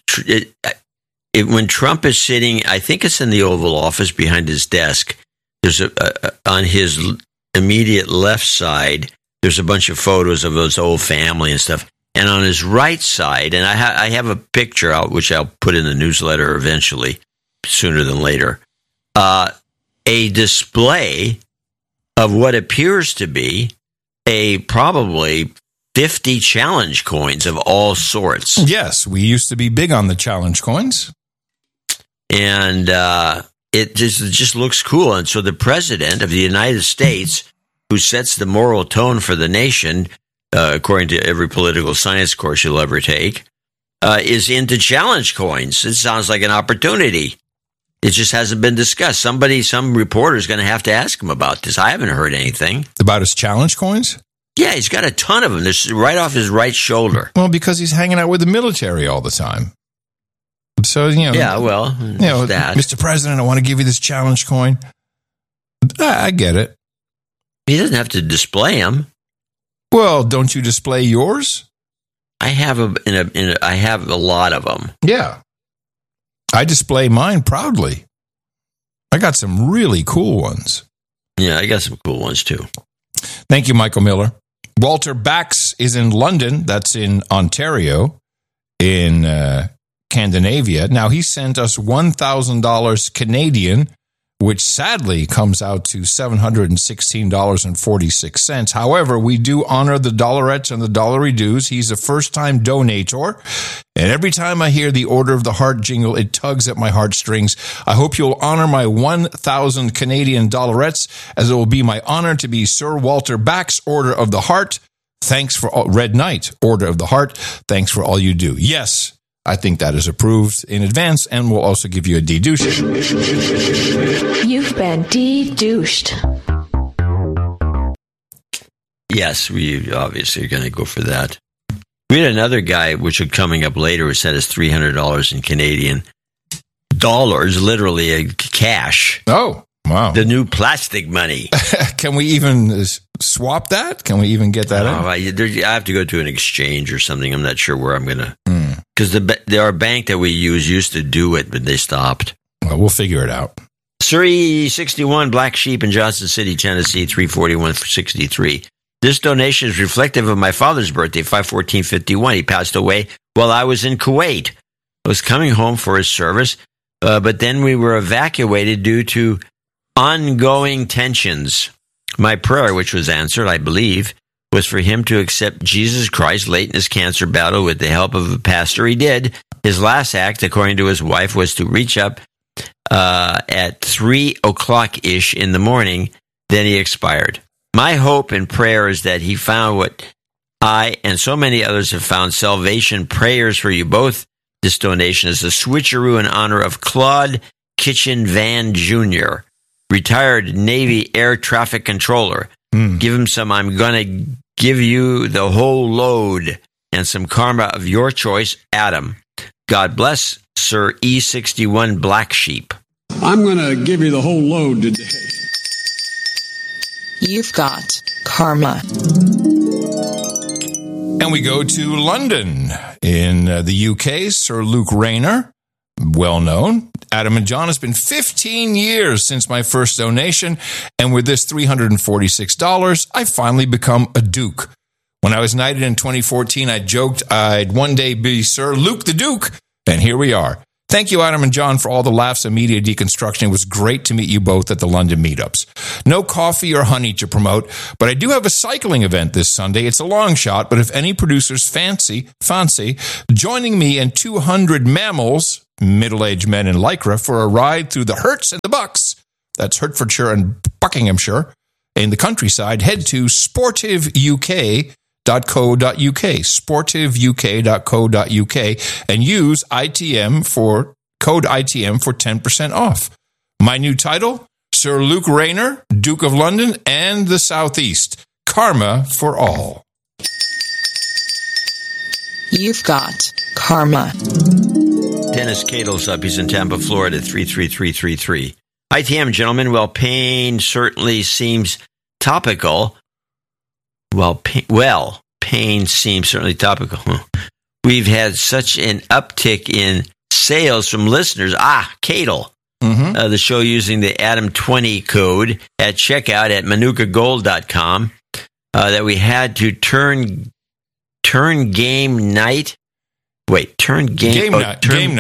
when Trump is sitting, I think it's in the Oval Office behind his desk, there's on his immediate left side, there's a bunch of photos of his old family and stuff. And on his right side, and I have a picture out, which I'll put in the newsletter eventually, sooner than later, a display of what appears to be probably 50 challenge coins of all sorts. Yes, we used to be big on the challenge coins. And it just looks cool. And so the president of the United States, who sets the moral tone for the nation, according to every political science course you'll ever take, is into challenge coins. It sounds like an opportunity. It just hasn't been discussed. Some reporter is going to have to ask him about this. I haven't heard anything. About his challenge coins? Yeah, he's got a ton of them. They're right off his right shoulder. Well, because he's hanging out with the military all the time. So, Yeah, well, that. Mr. President, I want to give you this challenge coin. I get it. He doesn't have to display them. Well, don't you display yours? I have I have a lot of them. Yeah. I display mine proudly. I got some really cool ones. Yeah, I got some cool ones too. Thank you, Michael Miller. Walter Bax is in London. That's in Ontario, in Scandinavia. Now, he sent us $1,000 Canadian, which sadly comes out to $716.46. However, we do honor the dollarettes and the dollary dues. He's a first-time donator, and every time I hear the Order of the Heart jingle, it tugs at my heartstrings. I hope you'll honor my 1,000 Canadian dollarettes, as it will be my honor to be Sir Walter Bax, Order of the Heart. Thanks for all, Red Knight, Order of the Heart. Thanks for all you do. Yes, I think that is approved in advance, and we'll also give you a de-douche. You've been de-douched. Yes, we obviously are going to go for that. We had another guy, which is coming up later, who sent us $300 in Canadian dollars, literally cash. Oh, wow. The new plastic money. Can we even swap that? Can we even get that out? I have to go to an exchange or something. I'm not sure where I'm going to. Because our bank that we used to do it, but they stopped. Well, we'll figure it out. Surrey 61, Black Sheep in Johnson City, Tennessee, 341 for 63. This donation is reflective of my father's birthday, 5/14/51. He passed away while I was in Kuwait. I was coming home for his service, but then we were evacuated due to ongoing tensions. My prayer, which was answered, I believe, was for him to accept Jesus Christ late in his cancer battle with the help of a pastor. He did. His last act, according to his wife, was to reach up at 3 o'clock-ish in the morning. Then he expired. My hope and prayer is that he found what I and so many others have found, salvation. Prayers for you both. This donation is a switcheroo in honor of Claude Kitchen Van Jr., retired Navy air traffic controller. Give him some, I'm going to give you the whole load, and some karma of your choice, Adam. God bless, Sir E61 Black Sheep. I'm going to give you the whole load today. You've got karma. And we go to London in the UK. Sir Luke Rayner, well known. Adam and John, it's been 15 years since my first donation, and with this $346, I finally become a Duke. When I was knighted in 2014, I joked I'd one day be Sir Luke the Duke, and here we are. Thank you, Adam and John, for all the laughs and media deconstruction. It was great to meet you both at the London meetups. No coffee or honey to promote, but I do have a cycling event this Sunday. It's a long shot, but if any producers fancy joining me and 200 mammals, middle-aged men in Lycra, for a ride through the Herts and the Bucks, that's Hertfordshire and Buckinghamshire, in the countryside, head to sportiveuk.co.uk, sportiveuk.co.uk, and use code ITM for 10% off. My new title, Sir Luke Rayner, Duke of London and the Southeast. Karma for all. You've got karma. Dennis Cato's up. He's in Tampa, Florida, 33333. ITM, gentlemen. Well, pain certainly seems topical. Pain seems certainly topical. We've had such an uptick in sales from listeners. Cato. The show using the Adam20 code at checkout at manukagold.com that we had to turn game night. Wait, turn game night.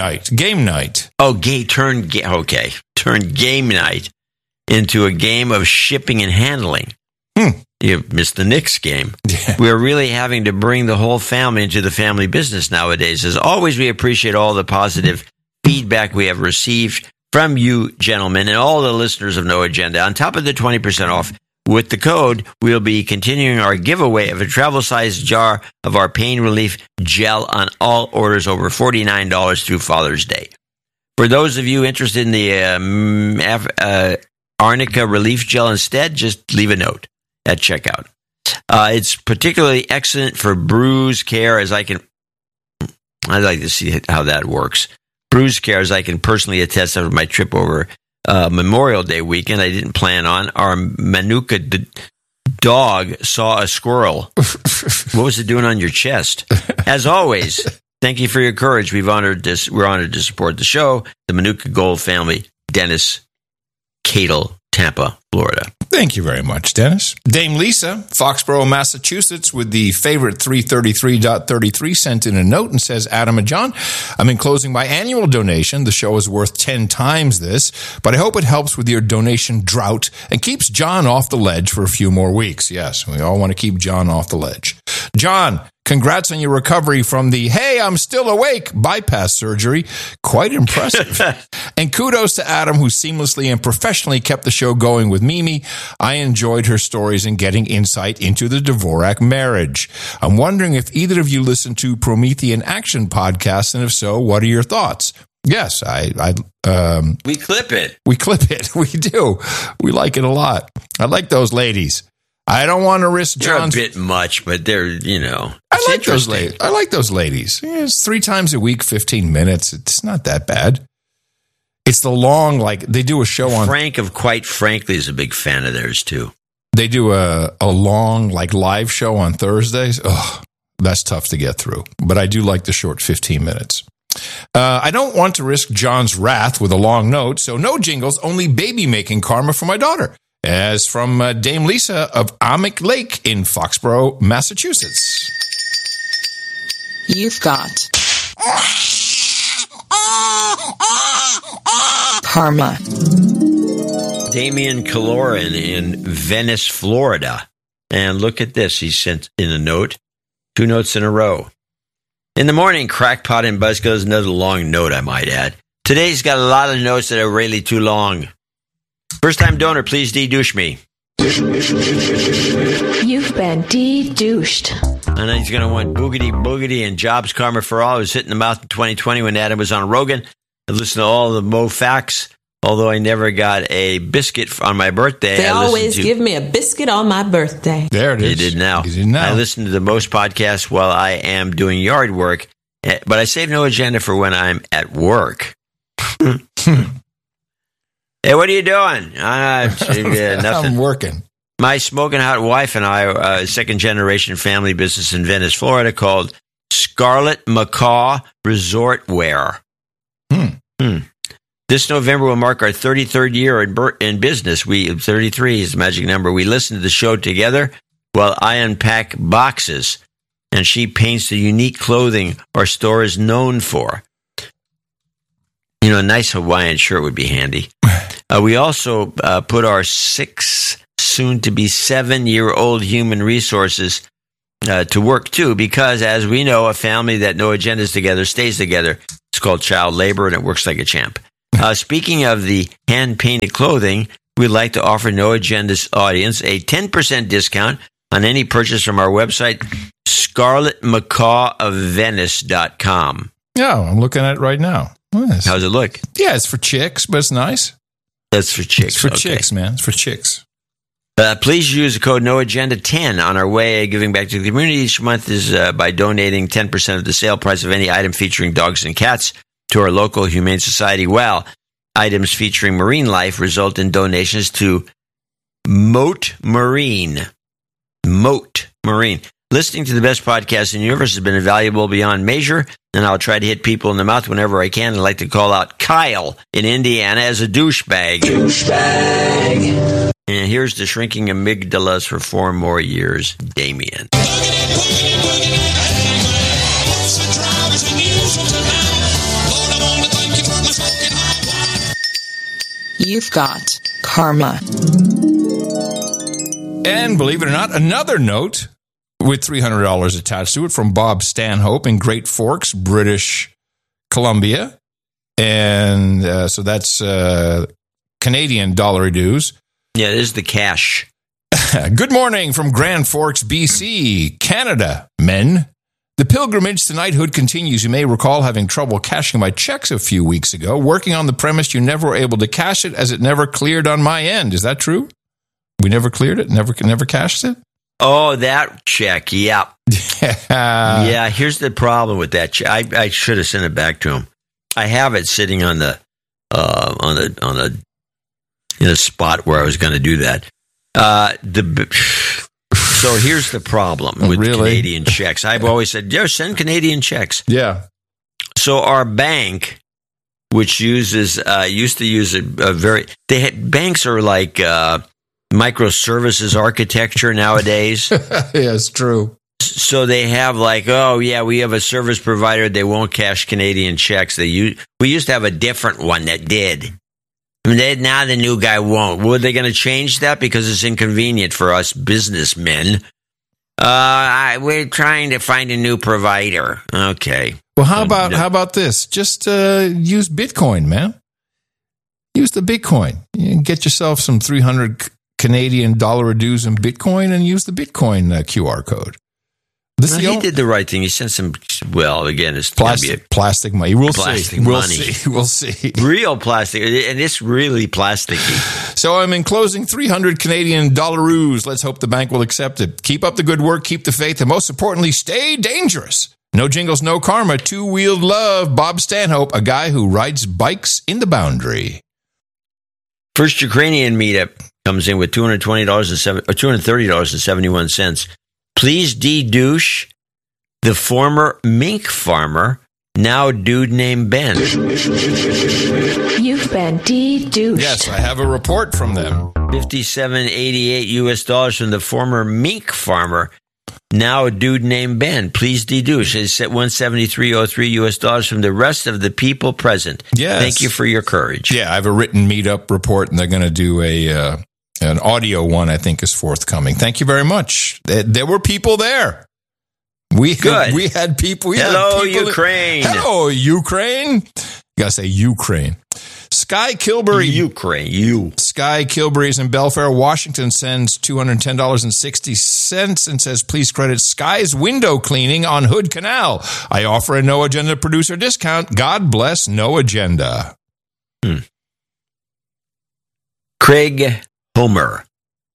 Turn game night into a game of shipping and handling. You missed the Knicks game. Yeah. We're really having to bring the whole family into the family business nowadays. As always, we appreciate all the positive feedback we have received from you, gentlemen, and all the listeners of No Agenda. On top of the 20% off, with the code, we'll be continuing our giveaway of a travel-sized jar of our pain relief gel on all orders over $49 through Father's Day. For those of you interested in the Arnica relief gel instead, just leave a note at checkout. It's particularly excellent for bruise care, I'd like to see how that works. Bruise care, as I can personally attest after my trip over Memorial Day weekend I didn't plan on. Our Manuka dog saw a squirrel. What was it doing on your chest? As always, thank you for your courage. We're honored to support the show. The Manuka Gold family, Dennis Cato, Tampa, Florida. Thank you very much, Dennis. Dame Lisa, Foxborough, Massachusetts, with the favorite 333.33, sent in a note and says, Adam and John, I'm enclosing my annual donation. The show is worth 10 times this, but I hope it helps with your donation drought and keeps John off the ledge for a few more weeks. Yes, we all want to keep John off the ledge. John, congrats on your recovery from the "Hey, I'm still awake" bypass surgery. Quite impressive. And kudos to Adam, who seamlessly and professionally kept the show going with Mimi. I enjoyed her stories and getting insight into the Dvorak marriage. I'm wondering if either of you listen to Promethean Action podcasts, and if so, what are your thoughts? Yes, we clip it. We clip it. We do. We like it a lot. I like those ladies. I don't want to risk John's... They're a bit much, but they're, I like those ladies. I like those ladies. Yeah, it's 3 times a week, 15 minutes. It's not that bad. It's the long, they do a show on... Frank of Quite Frankly is a big fan of theirs, too. They do a long, live show on Thursdays. Oh, that's tough to get through. But I do like the short 15 minutes. I don't want to risk John's wrath with a long note, so no jingles, only baby-making karma for my daughter. As from Dame Lisa of Amick Lake in Foxborough, Massachusetts. You've got karma. Damian Caloran in Venice, Florida. And look at this. He sent in a note. 2 notes in a row. In the morning, crackpot and buzzkills. Another long note, I might add. Today's got a lot of notes that are really too long. First-time donor, please de-douche me. You've been de-douched. And then he's going to want boogity and jobs karma for all. I was hitting the mouth in 2020 when Adam was on Rogan. I listened to all the Mo facts, although I never got a biscuit on my birthday. They always give me a biscuit on my birthday. There it is. They did now. I listen to the most podcasts while I am doing yard work, but I save No Agenda for when I'm at work. Hey, what are you doing? Nothing. I'm working. My smoking hot wife and I, a second-generation family business in Venice, Florida, called Scarlet Macaw Resort Wear. This November will mark our 33rd year in business. 33 is the magic number. We listen to the show together while I unpack boxes, and she paints the unique clothing our store is known for. You know, a nice Hawaiian shirt would be handy. We also put our 6, soon-to-be 7-year-old human resources to work, too, because, as we know, a family that no agenda is together stays together. It's called child labor, and it works like a champ. Speaking of the hand-painted clothing, we'd like to offer No Agenda's audience a 10% discount on any purchase from our website, scarletmacawofvenice.com. Yeah, I'm looking at it right now. Nice. How's it look? Yeah, it's for chicks, but it's nice. That's for chicks. It's for chicks, man. It's for chicks. Please use the code NOAGENDA10 on our way giving back to the community. Each month is by donating 10% of the sale price of any item featuring dogs and cats to our local Humane Society, while items featuring marine life result in donations to Moat Marine. Moat Marine. Listening to the best podcast in the universe has been invaluable beyond measure, and I'll try to hit people in the mouth whenever I can. I'd like to call out Kyle in Indiana as a douchebag. Douchebag. And here's to shrinking amygdalas for 4 more years, Damien. You've got karma. And believe it or not, another note with $300 attached to it from Bob Stanhope in Great Forks, British Columbia. And so that's Canadian dollar dues. Yeah, it is the cash. Good morning from Grand Forks, BC, Canada, men. The pilgrimage to knighthood continues. You may recall having trouble cashing my checks a few weeks ago. Working on the premise you never were able to cash it as it never cleared on my end. Is that true? We never cleared it? Never cashed it? Oh, that check. Yep. Yeah, here's the problem with that check. I should have sent it back to him. I have it sitting on the in a spot where I was going to do that. So here's the problem with Canadian checks. I've always said, yeah, send Canadian checks. Yeah. So our bank, which used to use a very, banks are like microservices architecture nowadays. Yeah, it's true. So they have like, oh yeah, we have a service provider. They won't cash Canadian checks. We used to have a different one that did. Now the new guy won't. Were they going to change that because it's inconvenient for us businessmen? We're trying to find a new provider. Okay. Well, how about this? Just use Bitcoin, man. Use the Bitcoin. You can get yourself some 300 Canadian dollar dues in Bitcoin and use the Bitcoin QR code. He did the right thing. He sent some, well, again, it's plastic money. We'll see. We'll see. Real plastic. And it's really plasticky. So I'm enclosing 300 Canadian dollaroos. Let's hope the bank will accept it. Keep up the good work. Keep the faith. And most importantly, stay dangerous. No jingles, no karma. Two-wheeled love. Bob Stanhope, a guy who rides bikes in the boundary. First Ukrainian meetup comes in with $230.71. Please de-douche the former mink farmer, now dude named Ben. You've been de-douched. Yes, I have a report from them. $57.88 from the former mink farmer, now a dude named Ben. Please de-douche. It's at $173.03 from the rest of the people present. Yes. Thank you for your courage. Yeah, I have a written meetup report, and they're going to do an audio one, I think, is forthcoming. Thank you very much. There were people there. We had people. Hello, Ukraine. Hello, Ukraine. You got to say Ukraine. Sky Kilbury. Ukraine. Sky Kilbury is in Belfair, Washington, sends $210.60 and says, please credit Sky's window cleaning on Hood Canal. I offer a No Agenda producer discount. God bless No Agenda. Craig Homer.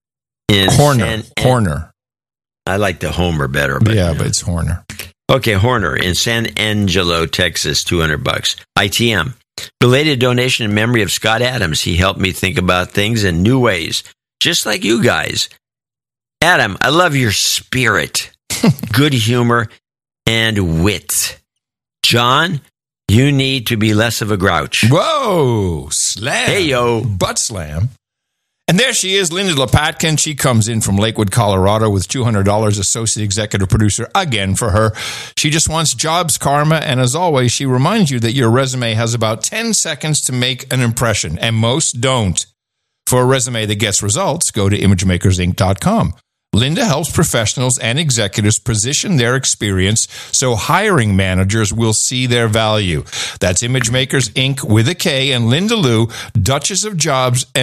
Horner. I like the Homer better. But it's Horner. Okay, Horner in San Angelo, Texas, $200. ITM. Belated donation in memory of Scott Adams. He helped me think about things in new ways, just like you guys. Adam, I love your spirit, good humor, and wit. John, you need to be less of a grouch. Whoa, slam. Hey, yo. Butt slam. And there she is, Linda Lopatkin. She comes in from Lakewood, Colorado with $200, associate executive producer again for her. She just wants jobs karma. And as always, she reminds you that your resume has about 10 seconds to make an impression, and most don't. For a resume that gets results, go to imagemakersinc.com. Linda helps professionals and executives position their experience so hiring managers will see their value. That's Imagemakers Inc. with a K, and Linda Liu, Duchess of Jobs